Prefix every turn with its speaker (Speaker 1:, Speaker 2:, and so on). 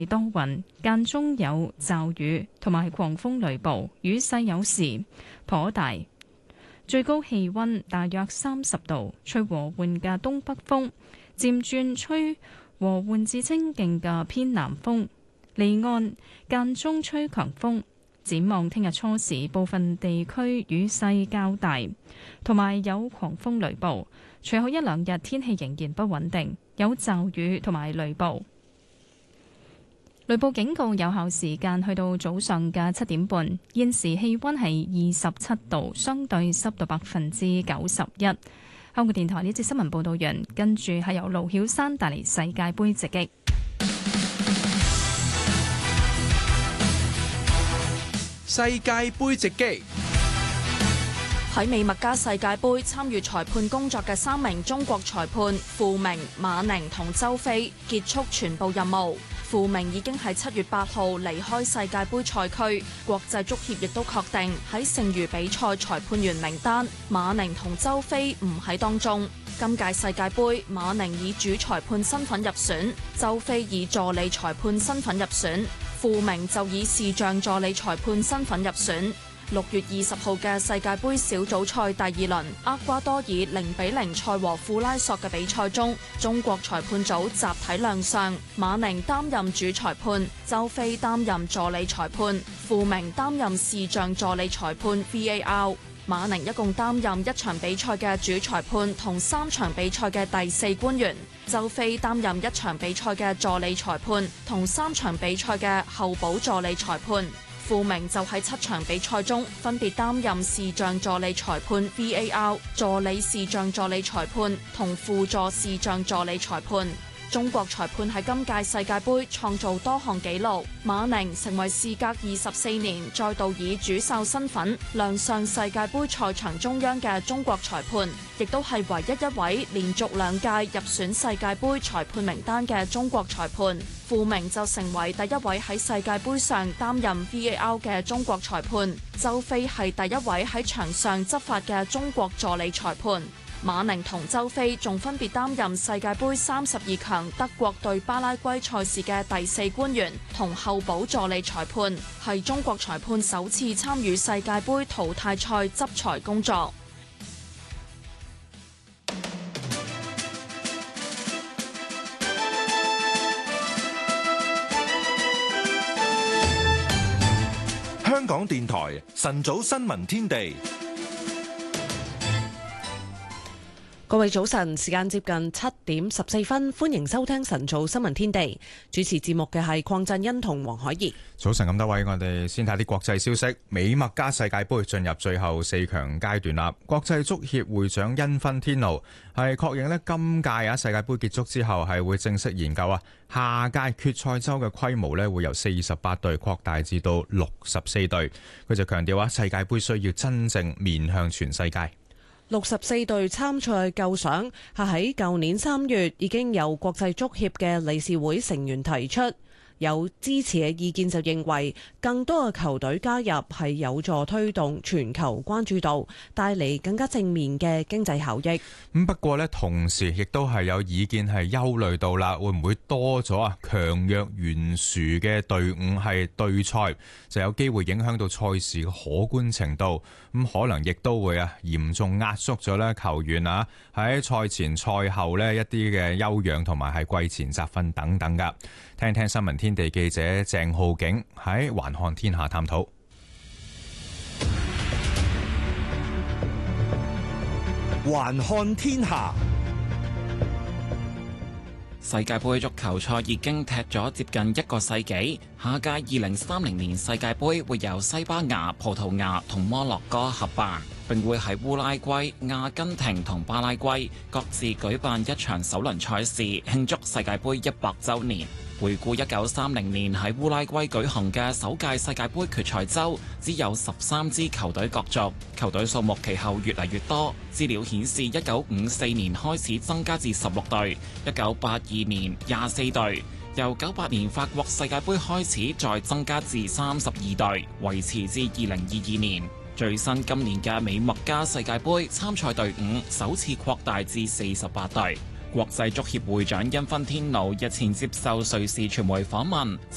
Speaker 1: 多雲，間中有驟雨同埋狂風雷暴，雨勢有時頗大。最高氣溫大約30度，吹和緩嘅東北風，漸轉吹和緩至清勁嘅偏南風，離岸間中吹強風。展望聽日初時，部分地區雨勢較大，同埋有狂風雷暴。隨後一兩日天氣仍然不穩定，有驟雨同埋雷暴。雷暴警告有效時間去到早上嘅7點半。現時氣溫係27度，相對濕度91%。香港電台呢節新聞報道完，跟住係由盧曉山帶嚟世界盃直擊。
Speaker 2: 世界盃直擊。
Speaker 3: 喺美墨加世界盃參與裁判工作嘅3名中國裁判傅明、馬寧同周飛結束全部任務。傅明已經喺7月8號離開世界盃賽區，國際足協亦都確定喺剩餘比賽裁判員名單，馬寧同周飛唔喺當中。今屆世界盃，馬寧以主裁判身份入選，周飛以助理裁判身份入選，傅明就以視像助理裁判身份入選。6月20號嘅世界盃小組賽第2輪，厄瓜多爾0-0賽和庫拉索嘅比賽中，中國裁判組集體亮相，馬寧擔任主裁判，周飛擔任助理裁判，傅明擔任視像助理裁判 VAR。馬寧一共擔任1場比賽嘅主裁判同3場比賽嘅第4官員，周飛擔任1場比賽嘅助理裁判同3場比賽嘅候補助理裁判。傅明就喺7場比賽中分別擔任視像助理裁判 VAR、助理視像助理裁判同輔助視像助理裁判。中國裁判喺今屆世界盃創造多項紀錄，馬寧成為事隔24年再度以主哨身份亮相世界盃賽場中央嘅中國裁判，亦都係唯一一位連續2屆入選世界盃裁判名單嘅中國裁判。傅明就成為第一位喺世界盃上擔任 VAR 嘅中國裁判，周飛係第一位喺場上執法嘅中國助理裁判。馬寧同周飛仲分別擔任世界盃32強德國對巴拉圭賽事嘅第4官員同候補助理裁判，係中國裁判首次參與世界盃淘汰賽執裁工作。
Speaker 2: 香港電台晨早新聞天地。
Speaker 4: 各位早晨，時間接近7點14分，歡迎收聽晨早新聞天地。主持節目嘅係鄺振欣同黃海怡。
Speaker 5: 早晨咁多位，我哋先睇啲國際消息。美墨加世界盃進入最後4強階段啦。國際足協會長因芬天奴係確認呢，今屆世界盃結束之後係會正式研究下屆決賽周嘅規模呢會由48隊擴大至到64隊。佢就強調世界盃需要真正面向全世界。
Speaker 4: 64隊參賽構想係喺舊年3月已經由國際足協嘅理事會成員提出，有支持嘅意見就認為更多嘅球隊加入係有助推動全球關注度，帶嚟更加正面嘅經濟效益。
Speaker 5: 不過呢，同時亦都係有意見係憂慮到啦，會唔會多咗強弱懸殊嘅隊伍係對賽，就有機會影響到賽事嘅可觀程度。可能亦都會嚴重壓縮咗咧球員喺賽前賽後呢一啲嘅休養同埋係季前集訓等等噶。聽聽新聞天地記者鄭浩景喺環看天下探討。
Speaker 2: 環看天下。
Speaker 6: 世界盃足球賽已經踢咗接近1個世紀，下屆2030年世界盃會由西班牙、葡萄牙同摩洛哥合辦，並會喺烏拉圭、阿根廷同巴拉圭各自舉辦一場首輪賽事，慶祝世界盃100週年。回顧1930年喺烏拉圭舉行嘅首屆世界盃決賽周，只有13支球隊角逐，球隊數目其後越嚟越多。資料顯示，1954年開始增加至16隊，1982年24隊，由98年法國世界盃開始再增加至32隊，維持至2022年。最新今年嘅美墨加世界盃參賽隊伍首次擴大至48隊。國際足協會長因芬天奴日前接受瑞士傳媒訪問。